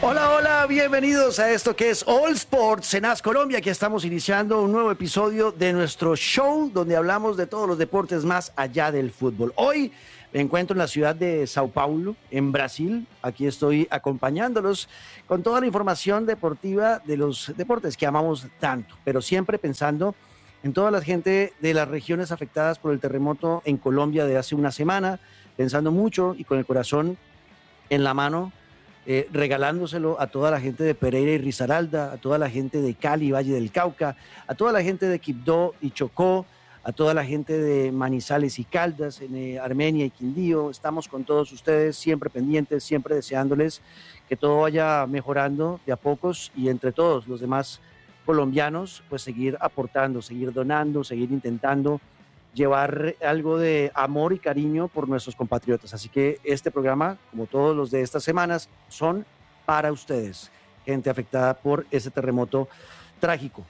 Hola, hola, bienvenidos a esto que es All Sports en AS Colombia. Aquí estamos iniciando un nuevo episodio de nuestro show donde hablamos de todos los deportes más allá del fútbol. Hoy me encuentro en la ciudad de Sao Paulo, en Brasil. Aquí estoy acompañándolos con toda la información deportiva de los deportes que amamos tanto, pero siempre pensando en toda la gente de las regiones afectadas por el terremoto en Colombia de hace una semana, pensando mucho y con el corazón en la mano, regalándoselo a toda la gente de Pereira y Risaralda, a toda la gente de Cali, Valle del Cauca, a toda la gente de Quibdó y Chocó, a toda la gente de Manizales y Caldas, en Armenia y Quindío. Estamos con todos ustedes, siempre pendientes, siempre deseándoles que todo vaya mejorando de a pocos y entre todos los demás colombianos, pues seguir aportando, seguir donando, seguir intentando llevar algo de amor y cariño por nuestros compatriotas. Así que este programa, como todos los de estas semanas, son para ustedes, gente afectada por ese terremoto trágico.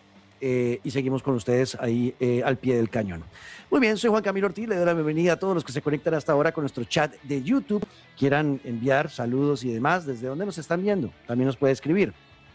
Y seguimos con ustedes ahí al pie del cañón. Muy bien, soy Juan Camilo Ortiz, le doy la bienvenida a todos los que se conectan hasta ahora con nuestro chat de YouTube. Quieran enviar saludos y demás, ¿desde dónde nos están viendo? También nos puede escribir.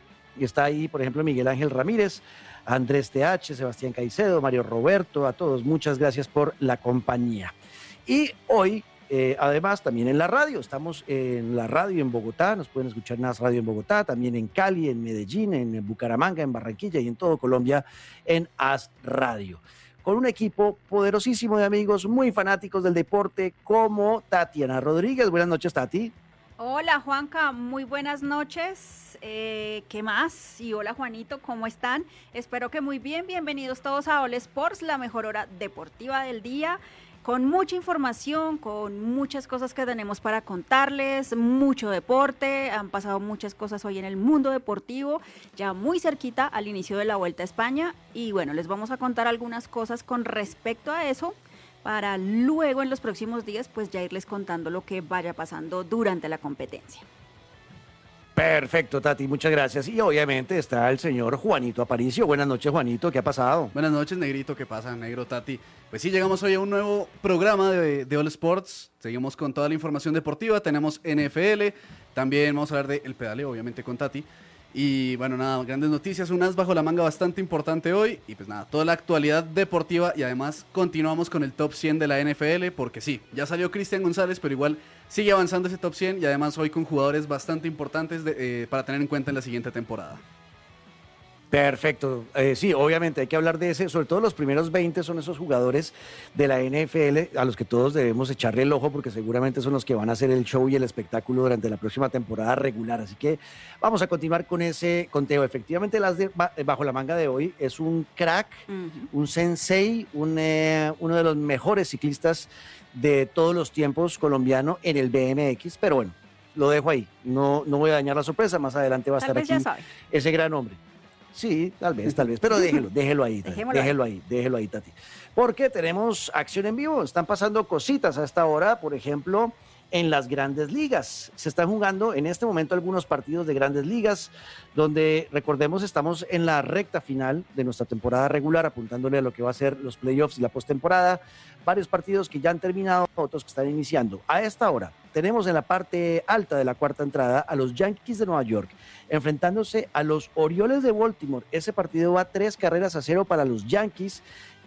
Y está ahí, por ejemplo, Miguel Ángel Ramírez, Andrés TH, Sebastián Caicedo, Mario Roberto, a todos, muchas gracias por la compañía. Y hoy, además, también en la radio, estamos en la radio en Bogotá, nos pueden escuchar en AS Radio en Bogotá, también en Cali, en Medellín, en Bucaramanga, en Barranquilla y en todo Colombia en AS Radio. Con un equipo poderosísimo de amigos muy fanáticos del deporte como Tatiana Rodríguez. Buenas noches, Tati. Hola Juanca, muy buenas noches. ¿Qué más? Y hola Juanito, ¿cómo están? Espero que muy bien. Bienvenidos todos a All Sports, la mejor hora deportiva del día, con mucha información, con muchas cosas que tenemos para contarles, mucho deporte. Han pasado muchas cosas hoy en el mundo deportivo, ya muy cerquita al inicio de la Vuelta a España. Y bueno, les vamos a contar algunas cosas con respecto a eso, para luego en los próximos días pues ya irles contando lo que vaya pasando durante la competencia. Perfecto, Tati, muchas gracias. Y obviamente está el señor Juanito Aparicio. Buenas noches, Juanito, ¿qué ha pasado? Buenas noches, Negrito, ¿qué pasa, Negro, Tati? Pues sí, llegamos hoy a un nuevo programa de All Sports. Seguimos con toda la información deportiva, tenemos NFL, también vamos a hablar del pedaleo, obviamente, con Tati. Y bueno, nada, grandes noticias, un as bajo la manga bastante importante hoy. Y pues nada, toda la actualidad deportiva y además continuamos con el top 100 de la NFL. Porque sí, ya salió Cristian González, pero igual sigue avanzando ese top 100. Y además hoy con jugadores bastante importantes para tener en cuenta en la siguiente temporada. Perfecto, sí, obviamente hay que hablar de ese, sobre todo los primeros 20 son esos jugadores de la NFL a los que todos debemos echarle el ojo porque seguramente son los que van a hacer el show y el espectáculo durante la próxima temporada regular, así que vamos a continuar con ese conteo. Efectivamente, el as bajo la manga de hoy es un crack, un sensei, uno de los mejores ciclistas de todos los tiempos colombiano en el BMX, pero bueno, lo dejo ahí, no voy a dañar la sorpresa, más adelante va a estar aquí ese gran hombre. Sí, tal vez, pero déjelo ahí, Tati. Porque tenemos acción en vivo, están pasando cositas a esta hora, por ejemplo, en las grandes ligas. Se están jugando en este momento algunos partidos de grandes ligas, donde, recordemos, estamos en la recta final de nuestra temporada regular, apuntándole a lo que va a ser los playoffs y la postemporada. Varios partidos que ya han terminado, otros que están iniciando. A esta hora tenemos en la parte alta de la cuarta entrada a los Yankees de Nueva York enfrentándose a los Orioles de Baltimore. Ese partido va 3-0 para los Yankees,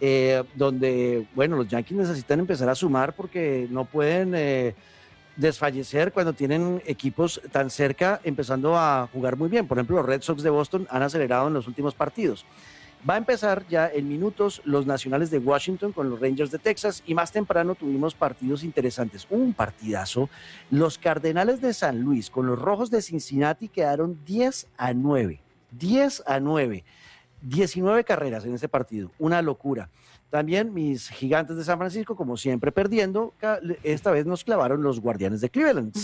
donde, bueno, los Yankees necesitan empezar a sumar porque no pueden desfallecer cuando tienen equipos tan cerca empezando a jugar muy bien. Por ejemplo, los Red Sox de Boston han acelerado en los últimos partidos. Va a empezar ya en minutos los Nacionales de Washington con los Rangers de Texas y más temprano tuvimos partidos interesantes. Un partidazo. Los Cardenales de San Luis con los Rojos de Cincinnati quedaron 10-9. 10-9. 19 carreras en ese partido. Una locura. También mis Gigantes de San Francisco, como siempre, perdiendo. Esta vez nos clavaron los Guardianes de Cleveland.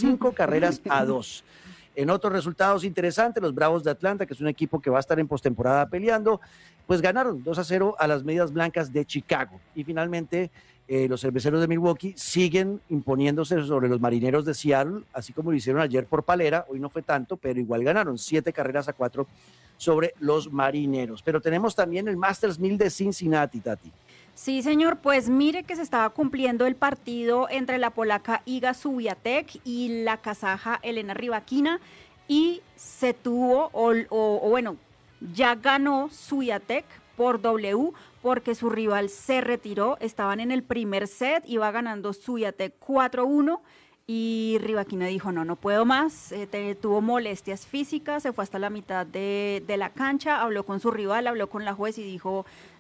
5-2. En otros resultados interesantes, los Bravos de Atlanta, que es un equipo que va a estar en postemporada peleando, pues ganaron 2-0 a las Medias Blancas de Chicago. Y finalmente, los Cerveceros de Milwaukee siguen imponiéndose sobre los Marineros de Seattle, así como lo hicieron ayer por palera. Hoy no fue tanto, pero igual ganaron 7-4 sobre los Marineros. Pero tenemos también el Masters 1000 de Cincinnati, Tati. Sí, señor, pues mire que se estaba cumpliendo el partido entre la polaca Iga Swiatek y la kazaja Elena Rybakina. y se tuvo, o bueno, ya ganó Swiatek por W porque su rival se retiró, estaban en el primer set, iba ganando Swiatek 4-1 y Rybakina dijo no puedo más, tuvo molestias físicas, se fue hasta la mitad de la cancha, habló con su rival, habló con la juez y dijo